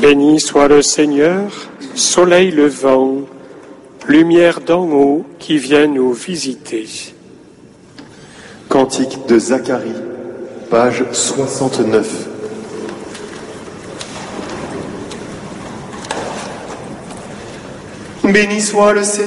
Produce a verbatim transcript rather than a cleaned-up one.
Béni soit le Seigneur, soleil levant, lumière d'en haut qui vient nous visiter. Cantique de Zacharie, page soixante-neuf. Béni soit le Seigneur.